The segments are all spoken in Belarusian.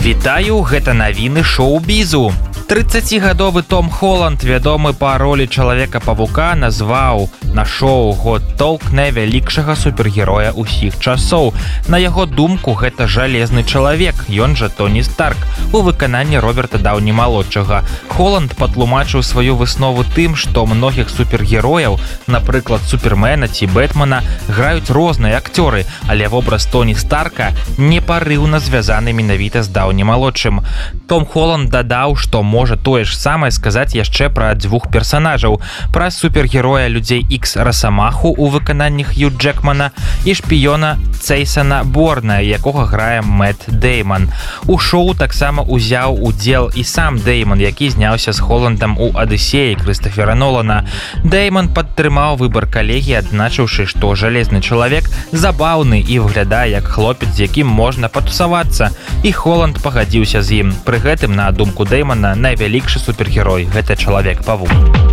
Вітаю, гэта навіны шоу-бізу. 30-гадовы Том Холланд, вядомы па ролі Чалавека-павука, назваў на шоу «Год толк» найвялікшага супергероя ўсіх часоў. На яго думку, гэта жалезны чалавек, ён жа Тоні Старк, у выкананні Роберта Даўні-малодшага. Холланд патлумачыў сваю выснову тым, што многіх супергерояў, напрыклад, Супермена ці Бэтмена, граюць розныя акцёры, але вобраз Тоні Старка непарыўна звязаны менавіта з Даўні-малодшым. Том Холланд дадаў, што можа тое ж самае сказаць яшчэ пра дзвюх персанажаў, пра супергероя Людзей Ікс Расамаху ў выкананні Хью Джэкмана і шпіёна Цейсана Борна, якога грае Мэтт Дэйман. У шоу таксама узяў удзел і сам Дэйман, які зняўся з Холландам у «Адысеі» Крыстафера Нолана. Дэйман падтрымаў выбар калегі, адзначыўшы, што жалезны чалавек забаўны і выглядае як хлопец, з якім можна патусавацца. І Холланд пагадзіўся з ім. Пры гэтым, на думку Дэймана, найвялікшы супергерой – гэта Чалавек-павук.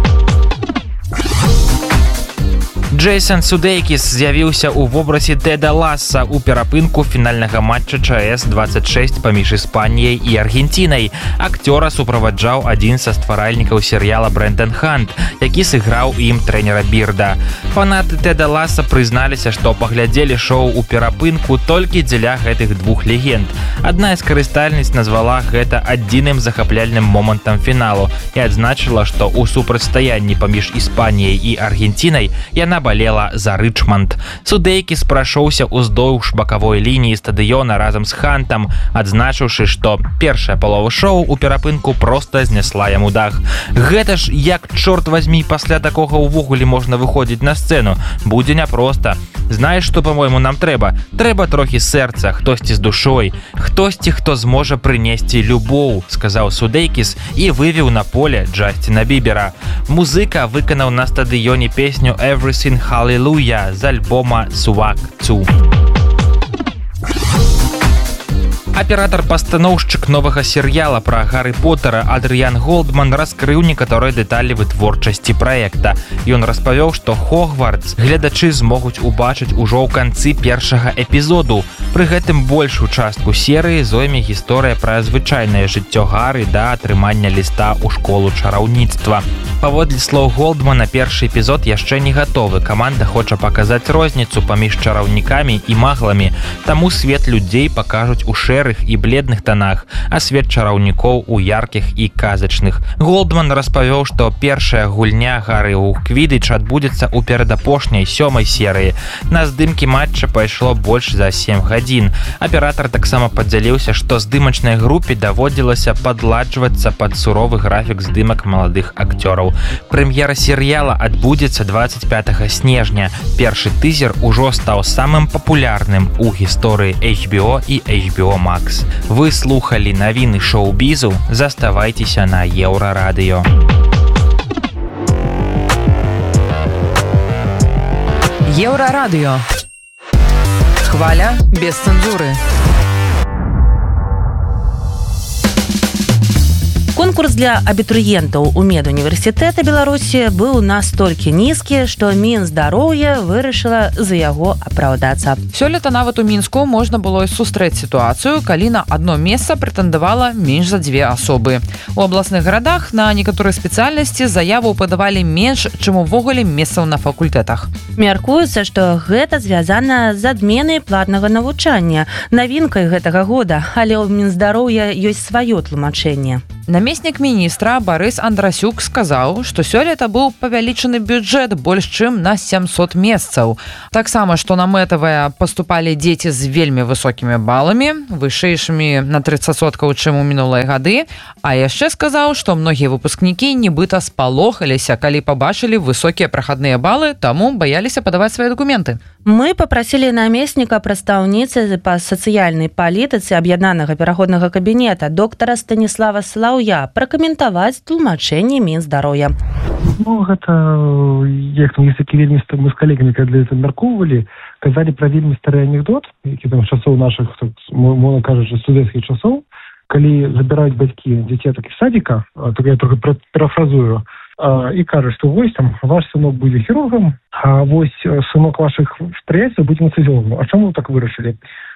Джейсон Судейкіс з'явіўся ў вобразе Теда Ласса ў перапынку фінальнага матча ЧС-26 паміж Іспаніяй і Аргенцінай. Акцёра суправаджаў адзін са стваральнікаў серыяла Брэндэн Хант, які сыграў ім трэнера Бірда. Фанаты Теда Ласса прызналіся, што паглядзелі шоу ў перапынку толькі дзеля гэтых двух легенд. Адна з карыстальніц назвала гэта адзіным захапляльным момантам фіналу і адзначыла, што ў супрацьстаянні паміж Іспаніяй і Аргенцінай яна балела за Рычманд. Судейкіс прайшоўся ўздоўж бакавой лініі стадыёна разам з Хантам, адзначыўшы, што першая палова шоу ў перапынку проста знясла яму дах. Гэта ж як, чорт вазьмі, пасля такога ўвогуле можна выходзіць на сцэну? Будзе няпроста. Знаеш, што, па-мойму, нам трэба? Трэба трохі сэрца, хтосьці з душой, хтосьці, хто зможа прынесці любоў, сказаў Судейкіс і вывеў на поле Джасціна Бібера. Музыка выканаў на стадыёне песню «Everything Hallelujah» з альбома «Swag 2». Аператар-пастаноўшчык новага серыяла пра Гарры Поттера Адрыян Голдман раскрыў некаторыя дэталі вытворчасці праекта. Ён распавёў, што Хогвартс гледачы змогуць убачыць ужо ў канцы першага эпізоду. Пры гэтым большую частку серыі зойме гісторыя пра звычайнае жыццё Гары да атрымання ліста ў школу чараўніцтва. Паводле слоў Голдмана, першы эпізод яшчэ не гатовы. Каманда хоча паказаць розніцу паміж чараўнікамі і магламі, таму свет людзей пакажуць у шэрых і бледных танах, а свет чараўнікоў у яркіх і казачных. Голдман распавёў, што першая гульня Гары ў Квідыч адбудзецца ў перадапошняй 7-й серыі. На здымкі матча пайшло больш за 7 гадзін. Аператар таксама падзяліўся, што здымачнай групе даводзілася падладжвацца пад суровы графік здымак маладых акцёраў. Прэм'ера серыяла адбудзецца 25 снежня. Першы тызер ужо стаў самым папулярным у гісторыі HBO і HBO Max. Вы слухалі навіны шоу-бізу, заставайцеся на Еўрарадыё. Еўрарадыё. Хваля без цэнзуры. Конкурс для абітурыентаў у медуніверсітэта Беларусі быў настолькі нізкі, што Мінздароўя вырашыла за яго апраўдацца. Сёлета нават у Мінску можна было сустрэць сітуацыю, калі на адно месца прэтэндавала менш за 2 асобы. У абласных гарадах на некаторыя спецыяльнасці заяву падавалі менш, чым увогуле месцаў на факультэтах. Мяркуецца, што гэта звязана з адменай платнага навучання, навінкай гэтага года, але ў Мінздароўя ёсць сваё тлумачэнне. Намеснік міністра Барыс Андрасюк сказаў, што сёлета быў павялічаны бюджэт больш чым на 700 месцаў. Таксама, што на мэтавыя паступалі дзеці з вельмі высокімі баламі, вышэйшымі на 30%, чым у мінулыя гады, а яшчэ сказаў, што многія выпускнікі нібыта спалохаліся, калі пабачылі высокія прахадныя балы, таму баяліся падаваць свае дакументы. Мы папрасілі намесніка прадстаўніцы па сацыяльнай палітыцы аб'яднанага пераходнага кабінета доктара Станіслава Слаўя пракаментаваць тлумачэнне Мінздароўя. Гэта, як там, такі вельмі мы з калегамі, калі абмяркоўвалі, казалі пра вельмі стары анекдот, які там часоў нашых, можна кажучы, студэнцкіх часоў, калі забіраюць бацькі дзіцятак з садіка, так я трохи парафразую, и кажут, что вось там ваш сынок будзе хірургам, а вось сынок ваших прыяцеляў будзе анестэзіёлагам. А чаму так вырашылі?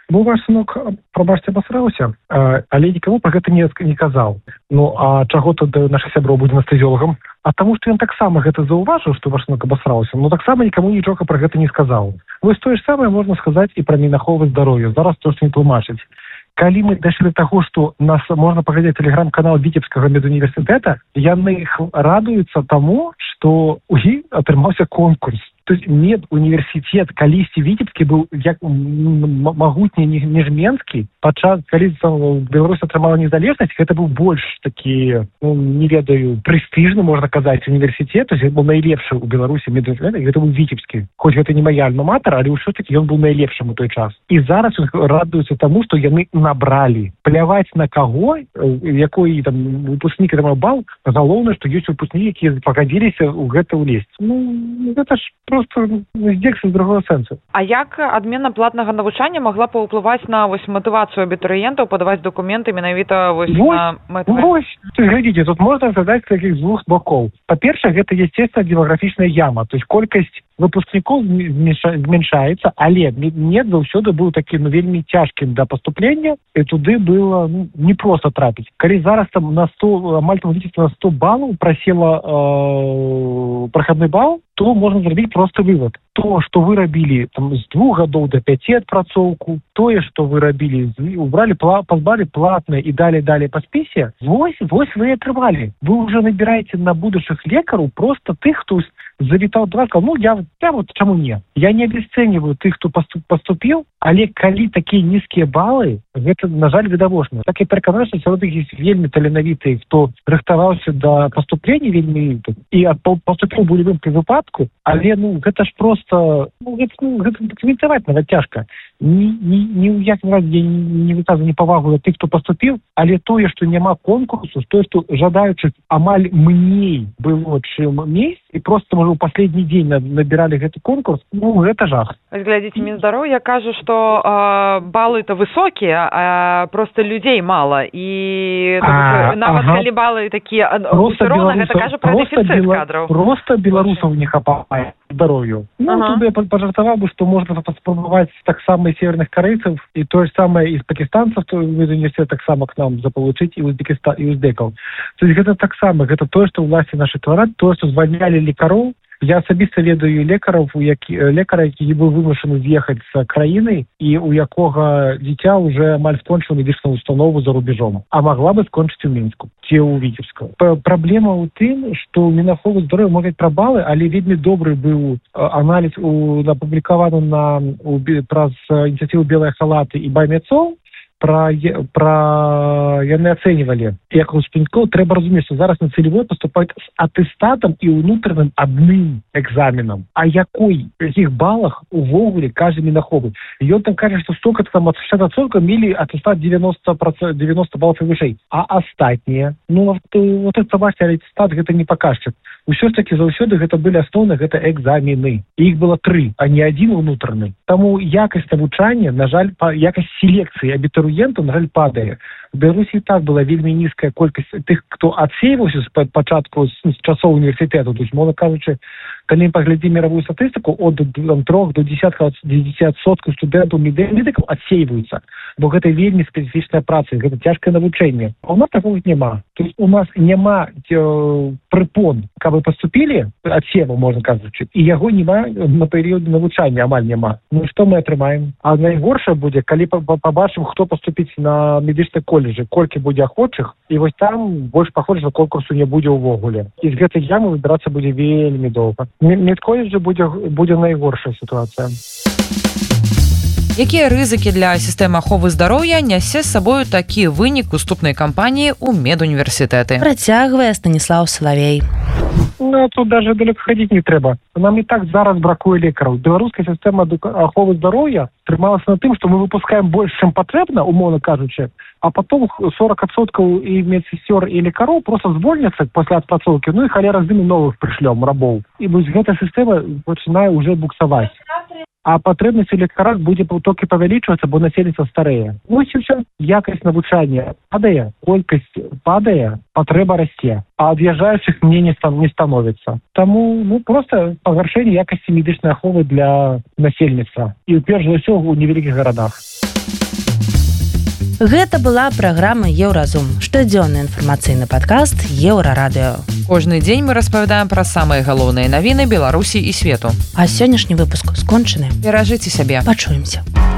Бо ваш сынок, прабачце, абасраўся, але нікому пра гэта не казаў. Ну, а чаго тады наша сябро будзе анестэзіолагам? А таму, што ён таксама гэта заўважыў, што ваш сынок абасраўся, но таксама нікому нічога пра гэта не сказаў. Вось тое ж самае можна сказаць і пра Мінаховы здароўя. Зараз то, што не тлумачыць. Калі мы дайшлі да таго, што нас можна паглядзець тэлеграм-канал Віцебскага медуніверсітэта, яны іх радуюцца таму, што у іх атрымаўся конкурс. То есть медуніверсітэт калісьці Віцебскі быў як магутні, ніж Менскі. Падчас, калі Беларусь атрымала незалежнасць, гэта быў больш такі, не ведаю, прэстыжны, можна казаць, універсітэт. То есть быў найлепшы ў Беларусі медуніверсітэт, гэта быў Віцебскі. Хоць гэта не мая альма-матер, але ўсё-такі ён быў найлепшым у той час. І зараз радуюцца таму, што яны набралі. Пляваць на каго, якой там выпускнік атрымаў бал, галоўнае, што ёсць выпускнікі, якія пагадзіліся ў гэта ўлезць. Ну, гэта ж просто здзек з другого сэнсу. А як адмена платнага навучання могла паўплываць на матывацыю абітурыентаў падаваць дакументы менавіта на мэтавыя? Вось, глядзіце, тут можна сказаць з такіх двух бокоў. Па-першае, гэта, естественно, демаграфічная яма. То есть колькасць выпускнікоў зменшаецца, але мед заўсёды быў такі, вельмі цяжкім да паступлення, і туды было не проста трапіць. Калі зараз там на 100, амаль там на 100 балаў прасела прахадны бал, то можна зрабіць просты вывод. То, што вы рабілі там, з 2 гадоў до 5 адпрацоўку, тое, што вы рабілі, убралі, пазбалі платнае і далей па спісе, вось вы атрымалі. Вы ўжо набіраеце на будучых лекараў просто тых, хто завітаў да вас, сказал, я вот чаму не? Я не абесцэньваю тых, хто паступіў, але калі такія нізкія балы, гэта, на жаль, відавочна. Так я пераканаю, што сярод іх ёсць вельмі таленавітыя, хто рыхтаваўся да паступлення вельмі і паступіў у любым выпадку, але гэта ж просто гэта дакументаваць нават цяжка. Ні ў якім разе я не выказваю непавагу да тых, хто паступіў, але тое, што няма конкурсу, тое, што жадаючых амаль меней было, чым месяц, і просто, можа, у последні дзень набіралі гэты конкурс, гэта жах. Глядзіце, Мінздароўя кажа, што балы-то высокія, а просто людзей мала. І нават калі балы такія ўсё роўна, гэта кажа пра дэфіцыт кадраў. Просто беларусаў не хапае здароўю. Тут я пажартаваў бы, што можна паспрабаваць таксама і северных карэйцаў, і тое ж самае і з пакістанцаў, то універсітэт таксама к нам заполучыць, і узбекаў. То есть гэта таксама, гэта тое, што ўласці нашы твараць, тое, што звальнялі лекароў. Я асабіста ведаю лекара, які быў вымушаны з'ехаць з краіны і у якога дзіця ўжо амаль скончыла медычную установу за рубежом, а магла бы скончыць у Мінску ці ў Віцебску. Праблема ў тым, што Мінаховы здароўя мовяць пра балы, але вельмі добры быў аналіз апублікаваны праз ініцыятыву «Белыя халаты» і «Баймецоў». Яны ацэньвалі, як выпускнікоў трэба разумець, што зараз на цэлевой паступаюць з атэстатам і ўнутраным адным экзаменам. А якіх балах увогуле кажа Мінаховы? Ён там кажа, што столько там ад 60% мелі атэстат 90 балаў і вышэй. А астатнія? Пабачце, але атэстат гэта не паказчык. Усё ж такі заўсёды гэта былі асноўныя, гэта экзамены. Іх было 3, а не адзін унутраны. Таму якасць навучання, на жаль, якасць селекцыі абітурыентаў, на жаль, падае. В Беларусі і так была вельмі нізкая колькасць тых, хто адсейваўся з пачатку з часоў універсітэту. То есть, можна кажучы, калі мы паглядзім мировую статыстыку, ад 3 до 10% студэнтаў медыкаў адсейваюцца, бо гэта вельмі спецыфічная праца, гэта цяжкае навучэнне. А у нас такого няма. То есть у нас няма прыпон, каб вы паступілі, адсеву, можна кажучы, і яго няма на перыяд навучання, амаль няма. Што мы атрымаем? А найгоршае будзе, калі пабачым, хто паступіць на медычны колледжы, колькі будзе ахвочых, і вось там больш паходжа, што конкурсу не будзе ўвогуле. І з гэтай ямы выбірацца будзе вельмі доўга. Медколледжы будзе найгоршая сітуацыя. Якія рызыкі для сістэмы аховы здароўя нясе з сабою такі вынік уступнай кампаніі ў медуніверсітэты? Працягвае Станіслаў Салавей. Тут даже далеко ходить не трэба. Нам і так зараз бракуе лекараў. Беларуская сістэма аховы здароўя трымалася на тым, што мы выпускаем больш, чым патрэбна, умоўна кажучы, а потом 40% і медсестёр і лекароў просто звольняцца пасля адпрацоўкі, і халяра з імі новых прышлём рабоў. І вось гэта сістэма пачынае ўжо буксаваць. А патрэбнасць у лекарах будзе толькі павялічвацца, бо насельніцтва старэе. Вось і ўсё. Якасць навучання падае, колькасць падае, патрэба расце, а ад'язджаючых мне не становіцца. Таму просто пагаршэнне якасці медычнай аховы для насельніцтва. І перш за ўсё у невялікіх гарадах. Гэта была праграма Еўразум, штодзённы інфармацыйны падкаст Еўрарадыё. Кожны дзень мы распавядаем пра самыя галоўныя навіны Беларусі і свету. А сённяшні выпуск скончаны. Беражыце сябе. Пачуемся.